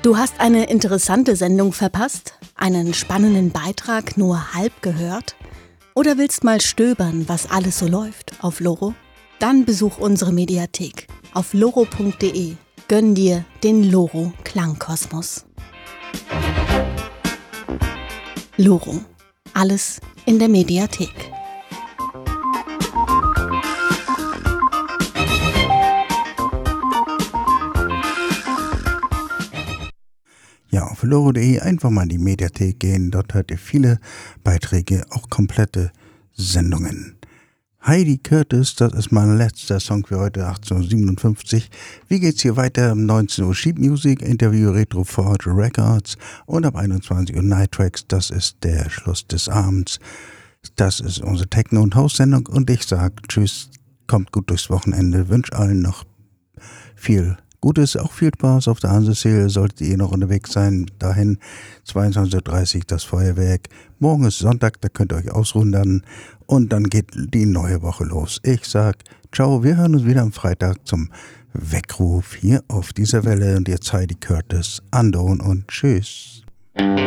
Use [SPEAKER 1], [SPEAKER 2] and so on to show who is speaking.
[SPEAKER 1] Du hast eine interessante Sendung verpasst? Einen spannenden Beitrag nur halb gehört? Oder willst mal stöbern, was alles so läuft auf Loro? Dann besuch unsere Mediathek auf loro.de. Gönn dir den Loro Klangkosmos. Loro. Alles in der Mediathek.
[SPEAKER 2] Ja, auf loro.de einfach mal in die Mediathek gehen. Dort hört ihr viele Beiträge, auch komplette Sendungen. Heidi Curtis, das ist mein letzter Song für heute, 1857. Wie geht's hier weiter? Um 19 Uhr Sheet Music, Interview Retro Forge Records und ab 21 Uhr Night Tracks. Das ist der Schluss des Abends. Das ist unsere Techno- und House-Sendung und ich sage tschüss, kommt gut durchs Wochenende, wünsche allen noch viel Gutes, auch viel Spaß auf der Hansesee, solltet ihr noch unterwegs sein. Dahin 22.30 Uhr das Feuerwerk. Morgen ist Sonntag, da könnt ihr euch ausruhen dann. Und dann geht die neue Woche los. Ich sag ciao, wir hören uns wieder am Freitag zum Weckruf hier auf dieser Welle. Und jetzt Heidi Curtis, Unknown und tschüss.